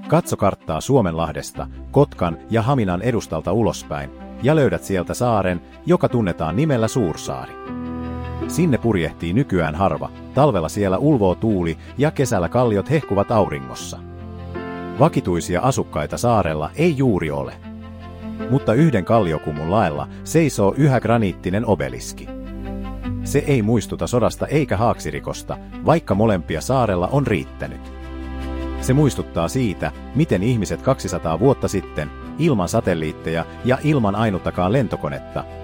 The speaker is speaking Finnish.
Katso karttaa Suomenlahdesta, Kotkan ja Haminan edustalta ulospäin, ja löydät sieltä saaren, joka tunnetaan nimellä Suursaari. Sinne purjehtii nykyään harva, talvella siellä ulvoo tuuli ja kesällä kalliot hehkuvat auringossa. Vakituisia asukkaita saarella ei juuri ole. Mutta yhden kalliokumun laella seisoo yhä graniittinen obeliski. Se ei muistuta sodasta eikä haaksirikosta, vaikka molempia saarella on riittänyt. Se muistuttaa siitä, miten ihmiset 200 vuotta sitten, ilman satelliitteja ja ilman ainuttakaan lentokonetta,